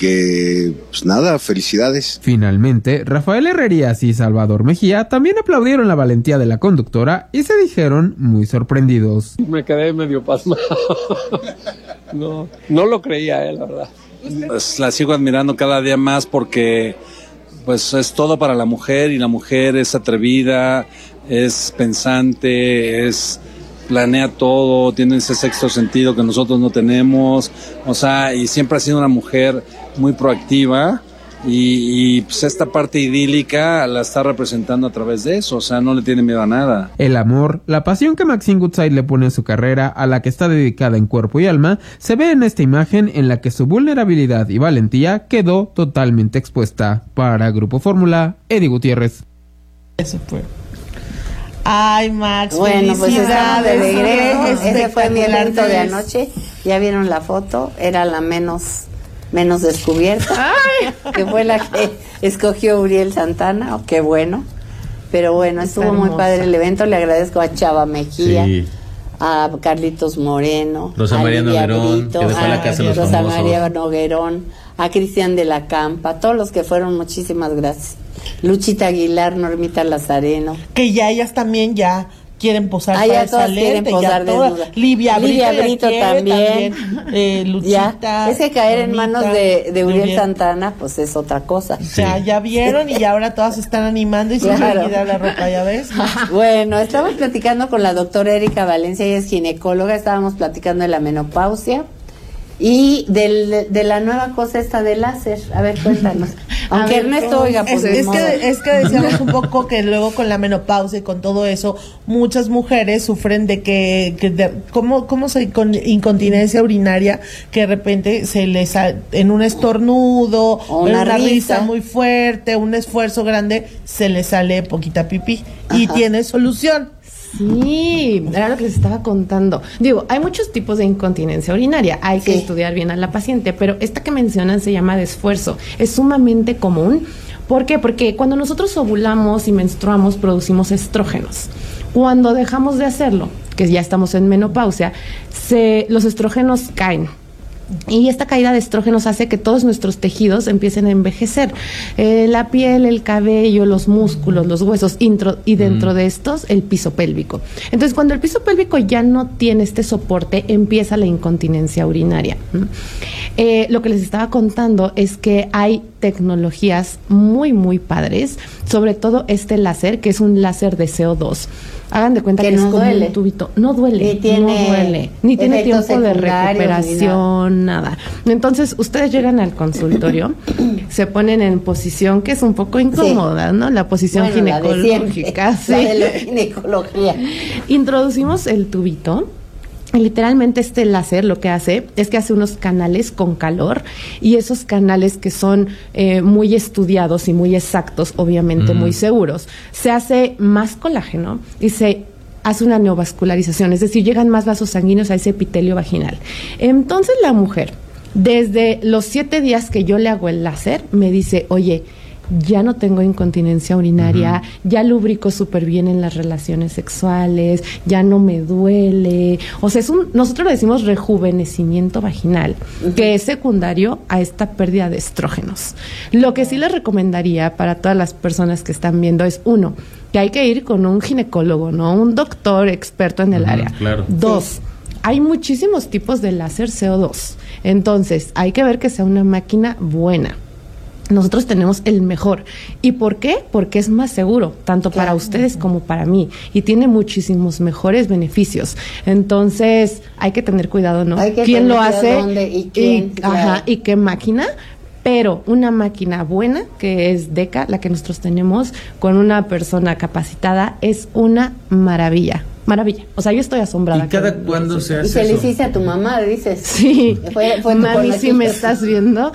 que, pues nada, felicidades. Finalmente, Rafael Herrerías y Salvador Mejía también aplaudieron la valentía de la conductora y se dijeron muy sorprendidos. Me quedé medio pasmado. No lo creía, la verdad. Pues la sigo admirando cada día más porque pues es todo para la mujer, y la mujer es atrevida, es pensante, planea todo, tiene ese sexto sentido que nosotros no tenemos, o sea, y siempre ha sido una mujer muy proactiva, y pues esta parte idílica la está representando a través de eso, o sea, no le tiene miedo a nada. El amor, la pasión que Maxine Goodside le pone a su carrera, a la que está dedicada en cuerpo y alma, se ve en esta imagen en la que su vulnerabilidad y valentía quedó totalmente expuesta. Para Grupo Fórmula, Eddie Gutiérrez. Eso fue. Ay, Max, bueno, pues estamos de regreso. Ese fue mi evento de anoche. anoche. Ya vieron la foto, era la menos descubierta. ¡Ay! Que fue la que escogió Uriel Santana. Qué bueno. Pero bueno, estuvo muy padre el evento. Le agradezco a Chava Mejía, sí, a Carlitos Moreno, Rosa María Noguerón, que dejó la casa de los Rosa famosos. María Noguerón, a Cristian de la Campa, todos los que fueron, muchísimas gracias. Luchita Aguilar, Normita Lazareno. Que ya ellas también ya quieren posar para ya esa todas lente, quieren posar desnuda. Livia Brito también. Luchita. Ya. Es que caer en manos de Uriel Santana, pues es otra cosa. Sí. Ya vieron, y ahora todas se están animando y se les olvida la ropa, ya ves. Bueno, estamos platicando con la doctora Erika Valencia, ella es ginecóloga, estábamos platicando de la menopausia y de la nueva cosa esta del láser. A ver, cuéntanos. Aunque Ernesto, oiga, pues es que decíamos un poco que luego con la menopausia y con todo eso, muchas mujeres sufren de con incontinencia urinaria, que de repente se les en un estornudo, o una risa muy fuerte, un esfuerzo grande, se les sale poquita pipí. Ajá. Y tiene solución. Sí, era lo que les estaba contando. Digo, hay muchos tipos de incontinencia urinaria, hay que estudiar bien a la paciente, pero esta que mencionan se llama de esfuerzo, es sumamente común. ¿Por qué? Porque cuando nosotros ovulamos y menstruamos producimos estrógenos. Cuando dejamos de hacerlo, que ya estamos en menopausia, los estrógenos caen. Y esta caída de estrógenos hace que todos nuestros tejidos empiecen a envejecer. La piel, el cabello, los músculos, los huesos, y dentro de estos, el piso pélvico. Entonces, cuando el piso pélvico ya no tiene este soporte, empieza la incontinencia urinaria. Lo que les estaba contando es que hay tecnologías muy, muy padres, sobre todo este láser, que es un láser de CO2. Hagan de cuenta que es como un tubito. No duele, ni tiene tiempo de recuperación, nada. Entonces, ustedes llegan al consultorio, se ponen en posición que es un poco incómoda, ¿no? La posición ginecológica. La de la ginecología. Introducimos el tubito. Literalmente este láser lo que hace es que hace unos canales con calor, y esos canales que son muy estudiados y muy exactos, obviamente muy seguros, se hace más colágeno y se hace una neovascularización, es decir, llegan más vasos sanguíneos a ese epitelio vaginal. Entonces la mujer, desde los 7 días que yo le hago el láser, me dice, oye, ya no tengo incontinencia urinaria, ya lubrico súper bien en las relaciones sexuales, ya no me duele. O sea, nosotros le decimos rejuvenecimiento vaginal, que es secundario a esta pérdida de estrógenos. Lo que sí les recomendaría para todas las personas que están viendo es, 1, que hay que ir con un ginecólogo, ¿no? Un doctor experto en el área. Claro. 2, hay muchísimos tipos de láser CO2. Entonces, hay que ver que sea una máquina buena. Nosotros tenemos el mejor. ¿Y por qué? Porque es más seguro, tanto para ustedes como para mí, y tiene muchísimos mejores beneficios. Entonces, hay que tener cuidado, ¿no? ¿Quién lo hace? ¿Dónde y quién? ¿Y qué máquina? Pero una máquina buena, que es DECA, la que nosotros tenemos, con una persona capacitada, es una maravilla. Maravilla. O sea, yo estoy asombrada. ¿Y cada cuándo se hace eso? Y se eso? le hiciste a tu mamá, dices. Sí. Fue mami, si me estás viendo.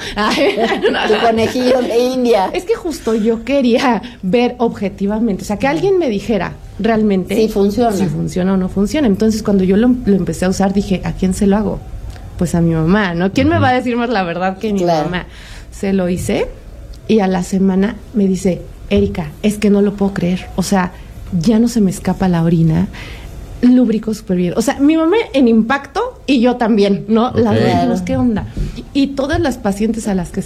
Tu conejillo de India. Es que justo yo quería ver objetivamente, o sea, que alguien me dijera realmente si funciona o no funciona. Entonces, cuando yo lo empecé a usar, dije, ¿a quién se lo hago? Pues a mi mamá, ¿no? ¿Quién me va a decir más la verdad que mi mamá? Se lo hice, y a la semana me dice, Erika, es que no lo puedo creer. O sea, ya no se me escapa la orina, lubrico súper bien. O sea, mi mamá en impacto y yo también, ¿no? Las dos dijimos, ¿qué onda? Y todas las pacientes a las que